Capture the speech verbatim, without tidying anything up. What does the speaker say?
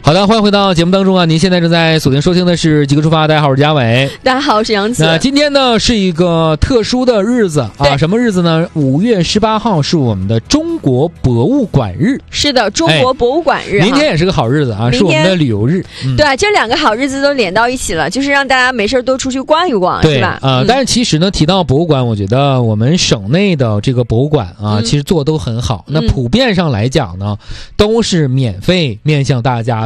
好的，欢迎回到节目当中啊！您现在正在锁定收听的是《极客出发》，大家好，我是嘉伟， 大家好，我是杨子。 那今天呢是一个特殊的日子啊，什么日子呢？五月十八号是我们的中国博物馆日。 是的，中国博物馆日、 哎。明天也是个好日子啊，是我们的旅游日。 嗯、对啊，这两个好日子都连到一起了，就是让大家没事多出去逛一逛， 对是吧？ 呃、 嗯， 但是其实呢，提到博物馆，我觉得我们省内的这个博物馆啊，嗯、其实做的都很好。那普遍上来讲呢，都是免费面向大家。